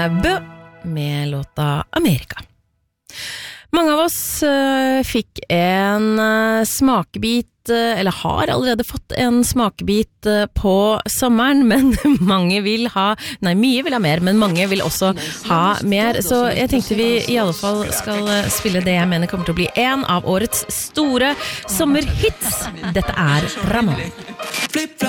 Bø med låta Amerika. Mange av oss fikk en smakebit, eller har allerede fått en smakebit på sommeren, men mye vil ha mer, men mange vil også ha mer. Så jeg tenkte vi i alle fall skal spille det jeg mener kommer til å bli en av årets store sommerhits. Dette Ramón.